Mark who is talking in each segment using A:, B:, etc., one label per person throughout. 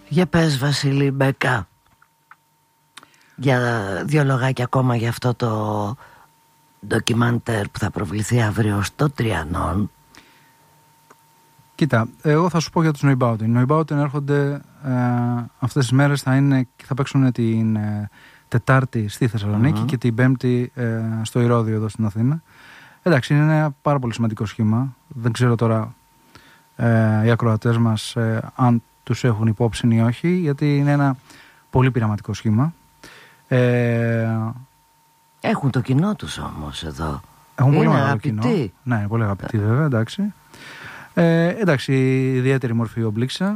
A: Για πες, Βασίλη Μπέκα, για 2 λογάκια ακόμα για αυτό το ντοκιμαντέρ που θα προβληθεί αύριο στο Τριανόν.
B: Κοίτα, εγώ θα σου πω για τους Neubauten. Οι Neubauten έρχονται αυτές τις μέρες, θα παίξουν την Τετάρτη στη Θεσσαλονίκη και την Πέμπτη στο Ηρώδειο εδώ στην Αθήνα. Εντάξει, είναι ένα πάρα πολύ σημαντικό σχήμα. Δεν ξέρω τώρα οι ακροατές μας αν τους έχουν υπόψη ή όχι, γιατί είναι ένα πολύ πειραματικό σχήμα.
A: Έχουν το κοινό τους όμως εδώ.
B: Έχουν
A: είναι
B: πολύ μεγάλο
A: αγαπητοί.
B: κοινό. Ναι, είναι πολύ αγαπητοί βέβαια, εντάξει. Εντάξει, ιδιαίτερη μορφή ομπλίξα.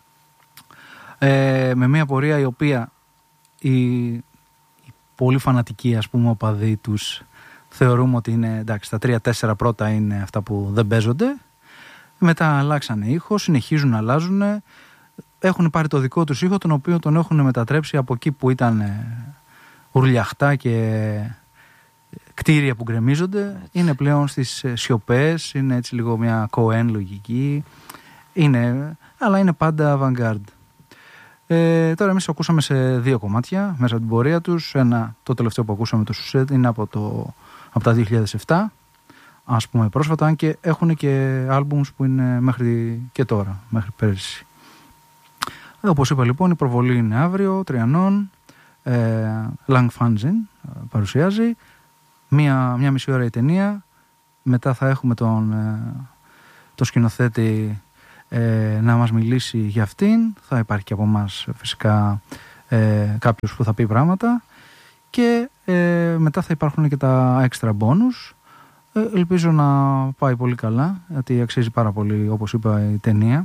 B: Με μια πορεία η οποία οι πολύ φανατικοί, ας πούμε, οπαδοί τους θεωρούμε ότι είναι, εντάξει, τα 3-4 πρώτα είναι αυτά που δεν παίζονται. Μετά αλλάξανε ήχο, συνεχίζουν να αλλάζουν. Έχουν πάρει το δικό τους ήχο, τον οποίο τον έχουν μετατρέψει από εκεί που ήταν ουρλιαχτά και κτίρια που γκρεμίζονται. Είναι πλέον στις σιωπές, είναι έτσι λίγο μια Cohen λογική. Αλλά είναι πάντα avant-garde. Τώρα εμείς ακούσαμε σε 2 κομμάτια μέσα από την πορεία τους. Το τελευταίο που ακούσαμε, το Σουσέτ, είναι από τα 2007, ας πούμε, πρόσφατα, αν και έχουν και άλμπουμς που είναι μέχρι και τώρα, μέχρι πέρυσι. Όπως είπα λοιπόν, η προβολή είναι αύριο, Τριανόν, Langfanzin παρουσιάζει, μία μισή ώρα η ταινία, μετά θα έχουμε το σκηνοθέτη να μας μιλήσει για αυτήν, θα υπάρχει και από εμάς φυσικά κάποιος που θα πει πράγματα και μετά θα υπάρχουν και τα extra bonus. Ελπίζω να πάει πολύ καλά, γιατί αξίζει πάρα πολύ, όπως είπα, η ταινία.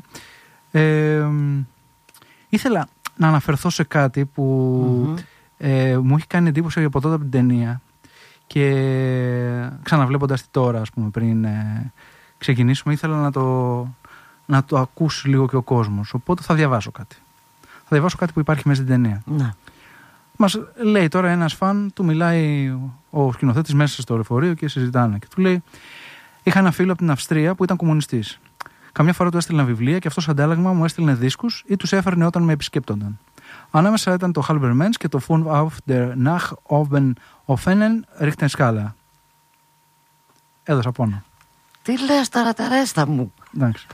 B: Ήθελα να αναφερθώ σε κάτι που μου έχει κάνει εντύπωση από τότε από την ταινία και ξαναβλέποντας τη τώρα, ας πούμε, πριν ξεκινήσουμε, ήθελα να το ακούσει λίγο και ο κόσμος. Οπότε θα διαβάσω κάτι. Θα διαβάσω κάτι που υπάρχει μέσα στην ταινία.
A: Ναι.
B: Μας λέει τώρα ένας φαν, του μιλάει ο σκηνοθέτης μέσα στο λεωφορείο και συζητάνε. Και του λέει: είχα ένα φίλο από την Αυστρία που ήταν κομμουνιστής. Καμιά φορά του έστειλαν βιβλία και αυτός αντάλλαγμα μου έστειλε δίσκους ή τους έφερνε όταν με επισκέπτονταν. Ανάμεσα ήταν το Halbermens και το Fun auf der Nach oben offenen Richtenskala. Έδωσα πόνο.
A: Τι λες τώρα, τα ρέστα μου.
B: Εντάξει.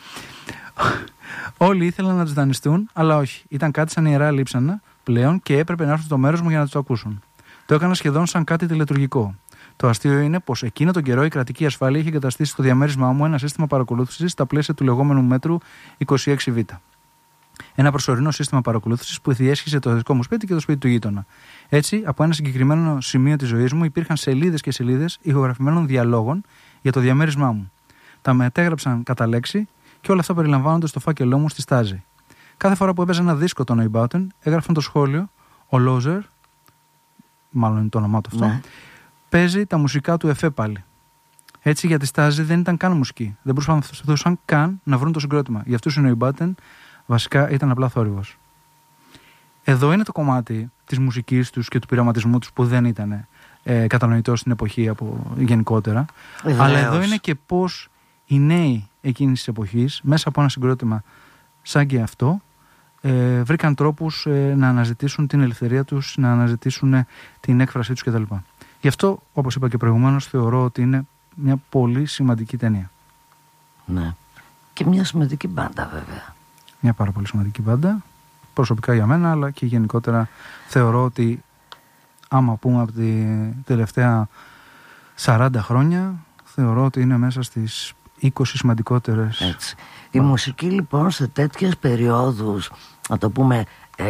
B: Όλοι ήθελαν να τους δανειστούν, αλλά όχι. Ήταν κάτι σαν ιερά λείψανα πλέον και έπρεπε να έρθουν στο μέρος μου για να τους το ακούσουν. Το έκανα σχεδόν σαν κάτι τηλετουργικό. Το αστείο είναι πως εκείνο τον καιρό η κρατική ασφάλεια είχε εγκαταστήσει στο διαμέρισμά μου ένα σύστημα παρακολούθησης στα πλαίσια του λεγόμενου μέτρου 26Β. Ένα προσωρινό σύστημα παρακολούθησης που διέσχιζε το δικό μου σπίτι και το σπίτι του γείτονα. Έτσι, από ένα συγκεκριμένο σημείο της ζωής μου υπήρχαν σελίδες και σελίδες ηχογραφημένων διαλόγων για το διαμέρισμά μου. Τα μετέγραψαν κατά λέξη και όλα αυτά περιλαμβάνονται στο φάκελό μου στη στάζη. Κάθε φορά που έπαιζε ένα δίσκο των Neubauten, έγραφαν το σχόλιο: ο Λόζερ, μάλλον είναι το όνομά του αυτό, παίζει τα μουσικά του εφέ πάλι. Έτσι, για τη στάζη δεν ήταν καν μουσική. Δεν προσπαθούσαν καν να βρουν το συγκρότημα. Για αυτούς οι Neubauten βασικά ήταν απλά θόρυβος. Εδώ είναι το κομμάτι της μουσικής τους και του πειραματισμού τους που δεν ήταν κατανοητό στην εποχή γενικότερα. Αλλά εδώ είναι και πώς οι νέοι εκείνης της εποχής, μέσα από ένα συγκρότημα σαν και αυτό, βρήκαν τρόπους να αναζητήσουν την ελευθερία τους, να αναζητήσουν την έκφρασή τους κτλ. Γι' αυτό, όπως είπα και προηγουμένως, θεωρώ ότι είναι μια πολύ σημαντική ταινία.
A: Ναι. Και μια σημαντική μπάντα, βέβαια.
B: Μια πάρα πολύ σημαντική μπάντα. Προσωπικά για μένα, αλλά και γενικότερα θεωρώ ότι άμα πούμε από τη τελευταία 40 χρόνια, θεωρώ ότι είναι μέσα στις 20 σημαντικότερες.
A: Έτσι. Η μουσική λοιπόν σε τέτοιες περιόδους, να το πούμε,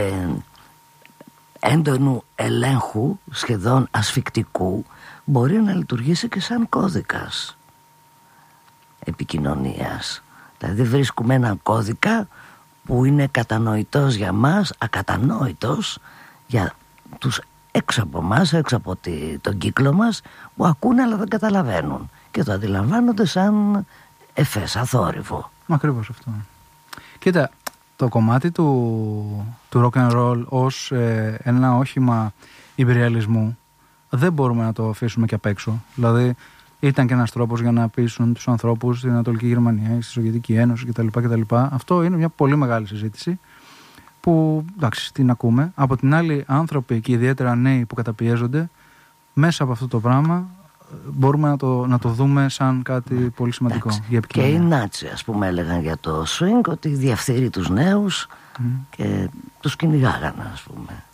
A: έντονου ελέγχου, σχεδόν ασφικτικού, μπορεί να λειτουργήσει και σαν κώδικας επικοινωνίας. Δηλαδή βρίσκουμε έναν κώδικα που είναι κατανοητός για μας, ακατανόητος για τους έξω από μας, έξω από τον κύκλο μας, που ακούνε αλλά δεν καταλαβαίνουν και το αντιλαμβάνονται σαν εφέ, σαν θόρυβο.
B: Ακριβώς αυτό. Κοίτα, το κομμάτι του rock and roll ως ένα όχημα υπεριαλισμού δεν μπορούμε να το αφήσουμε και απ' έξω. Δηλαδή ήταν και ένας τρόπος για να πείσουν τους ανθρώπους στην Ανατολική Γερμανία ή στη Σοβιετική Ένωση κτλ. Αυτό είναι μια πολύ μεγάλη συζήτηση. που εντάξει, την ακούμε. Από την άλλη, άνθρωποι και ιδιαίτερα νέοι που καταπιέζονται, μέσα από αυτό το πράγμα μπορούμε να το δούμε σαν κάτι πολύ σημαντικό. Για
A: και οι Νάτσι, ας πούμε, έλεγαν για το swing ότι διαφθείρει τους νέους και τους κυνηγάγανε, ας πούμε.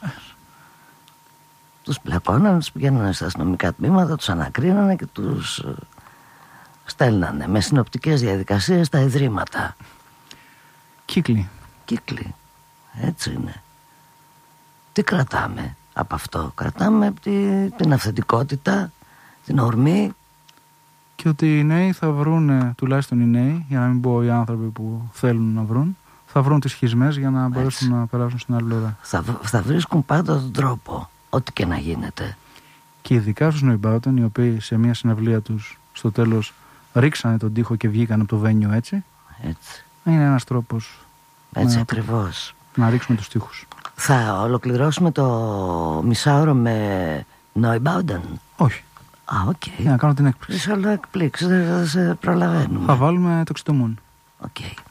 A: Τους πλακώνανε, τους πηγαίνανε στα αστυνομικά τμήματα, τους ανακρίνανε και τους στέλνανε με συνοπτικές διαδικασίες στα ιδρύματα.
B: Κύκλοι.
A: Έτσι είναι. Τι κρατάμε από αυτό? Κρατάμε την αυθεντικότητα, την ορμή.
B: Και ότι οι νέοι θα βρουν, τουλάχιστον οι νέοι, για να μην πω οι άνθρωποι που θέλουν να βρουν, θα βρουν τις σχισμές για να μπορέσουν να περάσουν στην άλλη πλευρά.
A: Θα βρίσκουν πάντα τον τρόπο, ό,τι και να γίνεται.
B: Και ειδικά στους Noibauten, οι οποίοι σε μια συναυλία τους στο τέλος ρίξανε τον τοίχο και βγήκαν από το βένιο έτσι. Είναι ένας τρόπος.
A: Έτσι ακριβώς.
B: Να ρίξουμε τους τοίχους.
A: Θα ολοκληρώσουμε το μισάωρο με Noibauten?
B: Όχι.
A: οκ.
B: Για να κάνω την έκπληξη.
A: Είσαι όλο εκπλήξεις, δεν σε προλαβαίνουμε.
B: Θα βάλουμε το Xytomon.
A: Οκ.